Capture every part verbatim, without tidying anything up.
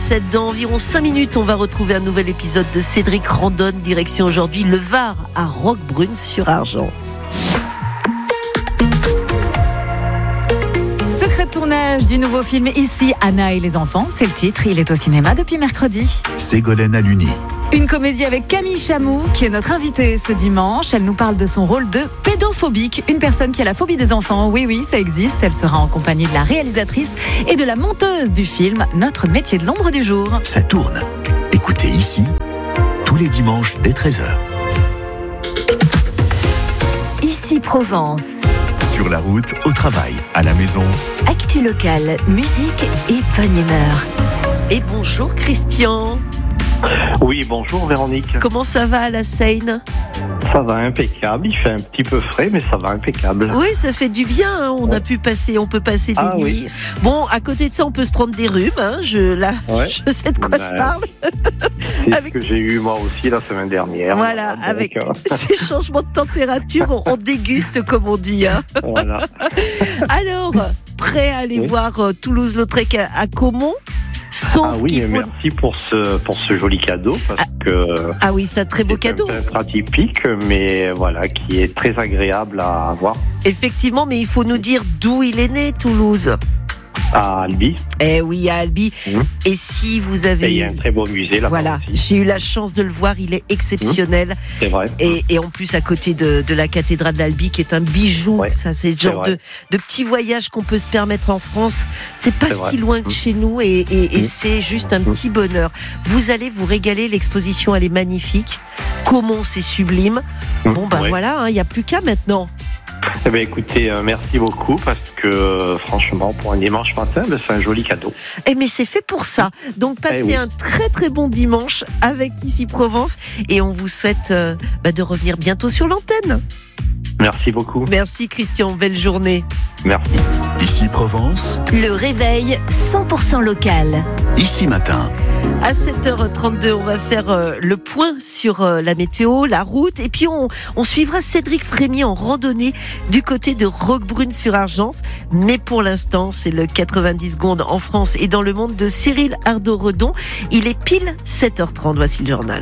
sept. Dans environ cinq minutes, on va retrouver un nouvel épisode de Cédric Randonne. Direction aujourd'hui le Var à Roquebrune-sur-Argence. Secret de tournage du nouveau film Ici, Anna et les enfants, c'est le titre. Il est au cinéma depuis mercredi. Ségolène Aluni. Une comédie avec Camille Chamou, qui est notre invitée ce dimanche. Elle nous parle de son rôle de pédophobique, une personne qui a la phobie des enfants. Oui, oui, ça existe. Elle sera en compagnie de la réalisatrice et de la monteuse du film Notre métier de l'ombre du jour. Ça tourne. Écoutez Ici, tous les dimanches dès treize heures. Ici Provence. Sur la route, au travail, à la maison. Actu locale, musique et bonne humeur. Et bonjour Christian. Oui, bonjour Véronique. Comment ça va à la Seine ? Ça va impeccable, il fait un petit peu frais, mais ça va impeccable. Oui, ça fait du bien, hein. on ouais. a pu passer, on peut passer des ah, nuits. Oui. Bon, à côté de ça, on peut se prendre des rhumes, hein. je, là, ouais. je sais de quoi ben, je parle. C'est avec... ce que j'ai eu moi aussi la semaine dernière. Voilà, donc, avec euh... ces changements de température, on, on déguste comme on dit. Hein. Voilà. Alors, prêt à aller oui. voir euh, Toulouse-Lautrec à, à Caumont ? Sauf ah oui, faut... merci pour ce, pour ce joli cadeau, parce ah, que ah oui, c'est un très beau c'est cadeau. C'est un atypique, mais voilà, qui est très agréable à avoir. Effectivement, mais il faut nous dire d'où il est né, Toulouse. À Albi. Eh oui, à Albi. Mmh. Et si vous avez... Et il y a un très beau musée là-bas. Voilà, aussi. J'ai eu la chance de le voir, il est exceptionnel. Mmh. C'est vrai. Et, et en plus, à côté de, de la cathédrale d'Albi, qui est un bijou. Ouais. Ça, c'est le genre de, de petit voyage qu'on peut se permettre en France. C'est pas c'est si loin que mmh. chez nous et, et, et mmh. c'est juste un mmh. petit bonheur. Vous allez vous régaler, l'exposition, elle est magnifique. Caumont, c'est sublime. Mmh. Bon, ben ouais. voilà, il hein, n'y a plus qu'à maintenant. Eh bien, écoutez, euh, merci beaucoup parce que euh, franchement, pour un dimanche matin, ben, c'est un joli cadeau. Eh mais c'est fait pour ça. Donc passez eh oui. un très très bon dimanche avec Ici Provence et on vous souhaite euh, bah, de revenir bientôt sur l'antenne. Merci beaucoup. Merci Christian, belle journée. Merci. Ici Provence. Le réveil cent pour cent local. Ici matin. À sept heures trente-deux, on va faire euh, le point sur euh, la météo, la route, et puis on, on suivra Cédric Frémy en randonnée du côté de Roquebrune-sur-Argence. Mais pour l'instant, c'est le quatre-vingt-dix secondes en France et dans le monde de Cyril Ardo-Redon. Il est pile sept heures trente, voici le journal.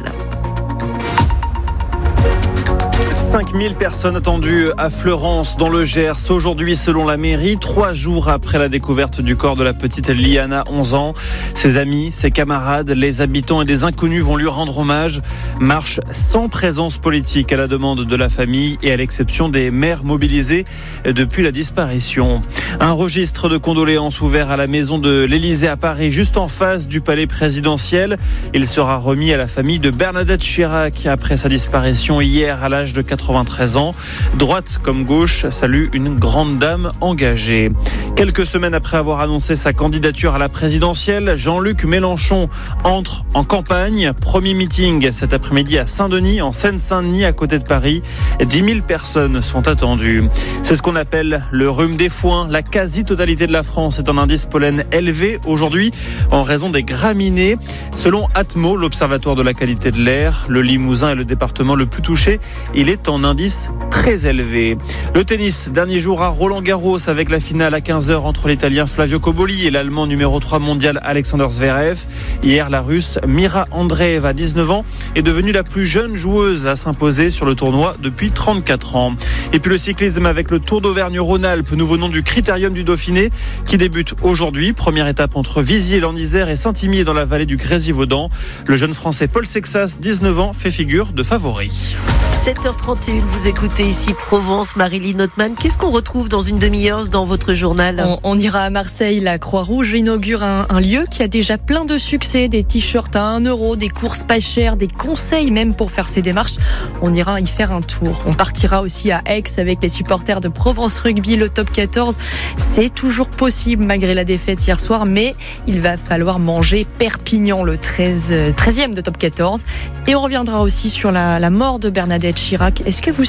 cinq mille personnes attendues à Fleurance dans le Gers aujourd'hui selon la mairie, trois jours après la découverte du corps de la petite Liana, onze ans. Ses amis, ses camarades, les habitants et des inconnus vont lui rendre hommage. Marche sans présence politique à la demande de la famille et à l'exception des mères mobilisées depuis la disparition. Un registre de condoléances ouvert à la maison de l'Élysée à Paris, juste en face du palais présidentiel. Il sera remis à la famille de Bernadette Chirac après sa disparition hier à l'âge de quatre-vingt-treize ans. Droite comme gauche salue une grande dame engagée. Quelques semaines après avoir annoncé sa candidature à la présidentielle, Jean-Luc Mélenchon entre en campagne. Premier meeting cet après-midi à Saint-Denis, en Seine-Saint-Denis, à côté de Paris. dix mille personnes sont attendues. C'est ce qu'on appelle le rhume des foins. La quasi-totalité de la France est en indice pollen élevé aujourd'hui en raison des graminées. Selon Atmo, l'Observatoire de la qualité de l'air, le Limousin est le département le plus touché. Il est en indice très élevé. Le tennis, dernier jour à Roland-Garros avec la finale à quinze heures entre l'Italien Flavio Cobolli et l'Allemand numéro trois mondial Alexander Zverev. Hier, la Russe Mira Andreeva, dix-neuf ans, est devenue la plus jeune joueuse à s'imposer sur le tournoi depuis trente-quatre ans. Et puis le cyclisme avec le Tour d'Auvergne-Rhône-Alpes, nouveau nom du Critérium du Dauphiné, qui débute aujourd'hui. Première étape entre Viziers-l'Isère et Saint-Imier dans la vallée du Grésivaudan. Le jeune Français Paul Sexas, dix-neuf ans, fait figure de favori. sept heures trente et une, vous écoutez Ici Provence, Marilyn Hotman. Qu'est-ce qu'on retrouve dans une demi-heure dans votre journal ? on, on ira à Marseille, la Croix-Rouge inaugure un, un lieu qui a déjà plein de succès, des t-shirts à un euro, des courses pas chères, des conseils même pour faire ses démarches. On ira y faire un tour. On partira aussi à Aix avec les supporters de Provence Rugby, le top quatorze. C'est toujours possible malgré la défaite hier soir, mais il va falloir manger Perpignan, le treize, treizième de top quatorze. Et on reviendra aussi sur la, la mort de Bernadette Chirac. Est-ce que vous savez pourquoi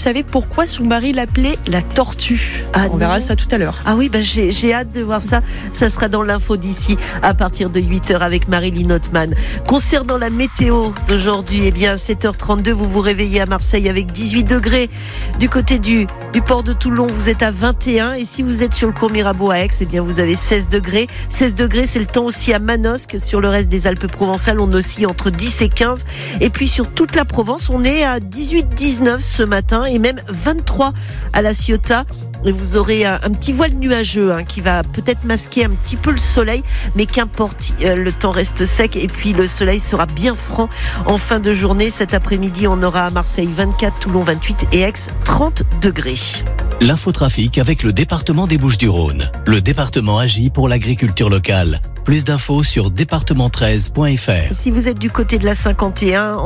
pourquoi son mari l'appelait la tortue. Ah On verra non. ça tout à l'heure. Ah oui, bah j'ai, j'ai hâte de voir ça. Ça sera dans l'info d'ici à partir de huit heures avec Marilyn Hotman. Concernant la météo d'aujourd'hui, eh bien, à sept heures trente-deux, vous vous réveillez à Marseille avec dix-huit degrés. Du côté du, du port de Toulon, vous êtes à vingt et un. Et si vous êtes sur le cours Mirabeau à Aix, eh bien, vous avez seize degrés. seize degrés, c'est le temps aussi à Manosque. Sur le reste des Alpes-Provençales, on oscille entre dix et quinze. Et puis, sur toute la Provence, on est à dix-huit dix-neuf ce matin et même vingt-trois à La Ciotat. Et vous aurez un, un petit voile nuageux hein, qui va peut-être masquer un petit peu le soleil, mais qu'importe, euh, le temps reste sec et puis le soleil sera bien franc en fin de journée. Cet après-midi, on aura à Marseille vingt-quatre, Toulon vingt-huit et Aix trente degrés. L'infotrafic avec le département des Bouches-du-Rhône. Le département agit pour l'agriculture locale. Plus d'infos sur département treize point f r. Si vous êtes du côté de la cinquante et un,